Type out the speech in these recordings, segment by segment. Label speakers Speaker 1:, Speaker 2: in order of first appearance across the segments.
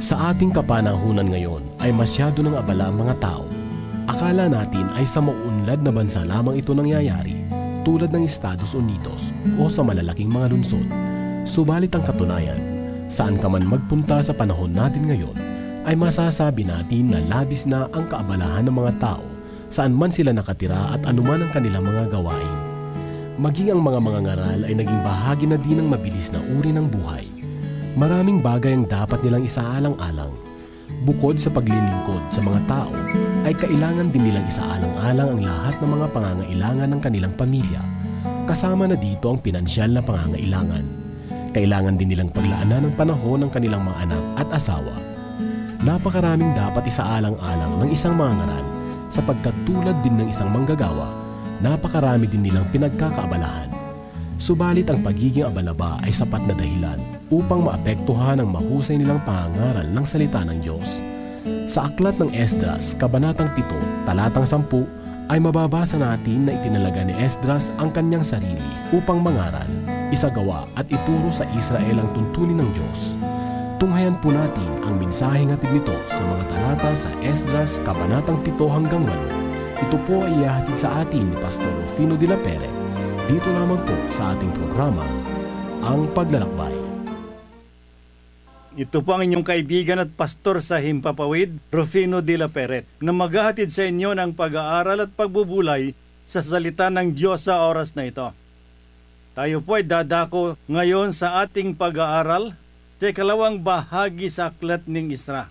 Speaker 1: Sa ating kapanahunan ngayon ay masyado nang abala ang mga tao. Akala natin ay sa mauunlad na bansa lamang ito nangyayari, tulad ng Estados Unidos o sa malalaking mga lungsod. Subalit ang katunayan, saan ka man magpunta sa panahon natin ngayon, ay masasabi natin na labis na ang kaabalahan ng mga tao saan man sila nakatira at anuman ang kanilang mga gawain. Maging ang mga mangangaral ay naging bahagi na din ng mabilis na uri ng buhay. Maraming bagay ang dapat nilang isaalang-alang. Bukod sa paglilingkod sa mga tao, ay kailangan din nilang isaalang-alang ang lahat ng mga pangangailangan ng kanilang pamilya. Kasama na dito ang pinansyal na pangangailangan. Kailangan din nilang paglaanan ng panahon ng kanilang mga anak at asawa. Napakaraming dapat isaalang-alang ng isang mangangaral sapagkat tulad din ng isang manggagawa, napakarami din nilang pinagkakaabalahan. Subalit ang pagiging abala ay sapat na dahilan upang maapektuhan ang mahusay nilang pangangaral ng salita ng Diyos. Sa aklat ng Esdras, Kabanatang 7, Talatang 10, ay mababasa natin na itinalaga ni Esdras ang kanyang sarili upang mangaral, isagawa at ituro sa Israel ang tuntunin ng Diyos. Tunghayan po natin ang mensaheng hatid nito sa mga talata sa Esdras, Kabanatang 7 hanggang 8. Ito po ay ihahatid sa atin ni Pastor Rufino de la Pere, dito lamang po sa ating programa, Ang Paglalakbay.
Speaker 2: Ito po ang inyong kaibigan at pastor sa Himpapawid, Rufino de la Pere, na maghahatid sa inyo ng pag-aaral at pagbubulay sa salita ng Diyos sa oras na ito. Tayo po ay dadako ngayon sa ating pag-aaral sa ikalawang bahagi sa aklat ng Isra.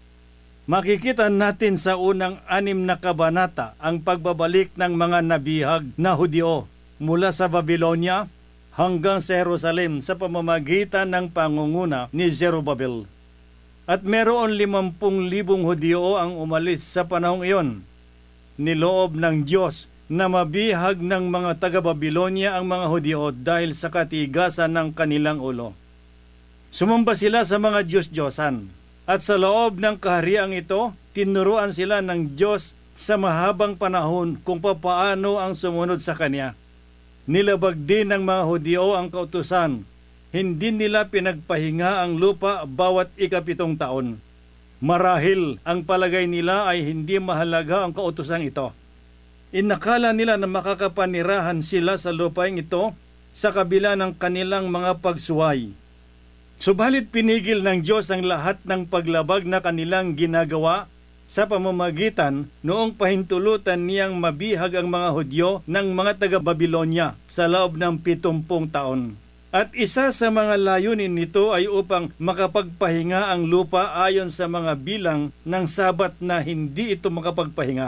Speaker 2: Makikita natin sa unang 6 na kabanata ang pagbabalik ng mga nabihag na Hudyo mula sa Babylonia hanggang sa Jerusalem sa pamamagitan ng pangunguna ni Zerubbabel. At meron 50,000 Hudyo ang umalis sa panahong iyon. Niloob ng Diyos na mabihag ng mga taga-Babylonia ang mga Hudyo dahil sa katigasan ng kanilang ulo. Sumamba sila sa mga Diyos-Diyosan, at sa loob ng kahariang ito, tinuruan sila ng Diyos sa mahabang panahon kung papaano ang sumunod sa Kanya. Nilabag din ng mga Hudyo ang kautusan. Hindi nila pinagpahinga ang lupa bawat 7 taon. Marahil ang palagay nila ay hindi mahalaga ang kautusang ito. Inakala nila na makakapanirahan sila sa lupaing ito sa kabila ng kanilang mga pagsuway. Subalit pinigil ng Diyos ang lahat ng paglabag na kanilang ginagawa sa pamamagitan noong pahintulutan niyang mabihag ang mga Hudyo ng mga taga-Babylonia sa loob ng 70 taon. At isa sa mga layunin nito ay upang makapagpahinga ang lupa ayon sa mga bilang ng Sabat na hindi ito makapagpahinga.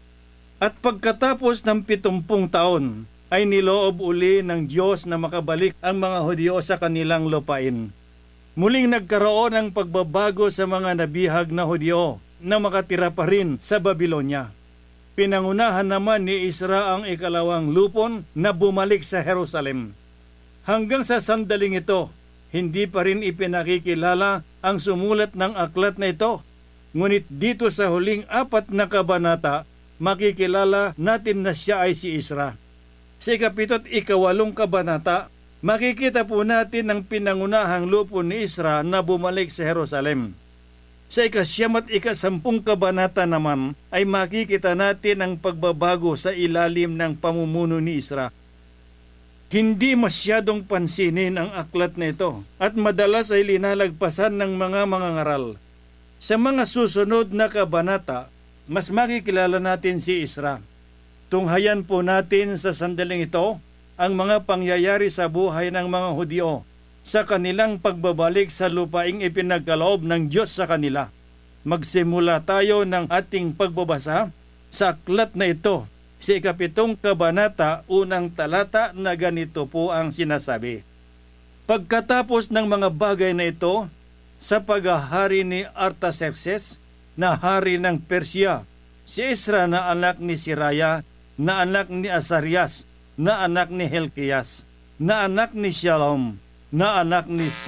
Speaker 2: At pagkatapos ng 70 taon ay niloob uli ng Diyos na makabalik ang mga Hudyo sa kanilang lupain. Muling nagkaroon ng pagbabago sa mga nabihag na Hudyo na makatira pa rin sa Babylonia. Pinangunahan naman ni Isra ang ikalawang lupon na bumalik sa Jerusalem. Hanggang sa sandaling ito, hindi pa rin ipinakikilala ang sumulat ng aklat na ito. Ngunit dito sa huling 4 na kabanata, makikilala natin na siya ay si Isra. Sa 7 kabanata, makikita po natin ang pinangunahang lupon ni Isra na bumalik sa Jerusalem. Sa 9 at 10 kabanata naman ay makikita natin ang pagbabago sa ilalim ng pamumuno ni Isra. Hindi masyadong pansinin ang aklat na ito at madalas ay linalagpasan ng mga mangangaral. Sa mga susunod na kabanata, mas makikilala natin si Isra. Tunghayan po natin sa sandaling ito ang mga pangyayari sa buhay ng mga Hudyo sa kanilang pagbabalik sa lupaing ipinagkaloob ng Diyos sa kanila. Magsimula tayo ng ating pagbabasa sa aklat na ito sa 7 kabanata, unang talata na ganito po ang sinasabi. Pagkatapos ng mga bagay na ito, sa paghahari ni Artaxerxes na hari ng Persia, si Isra na anak ni Siraya, na anak ni Asarias, na anak ni Helkias, na anak ni Shalom, na anak ni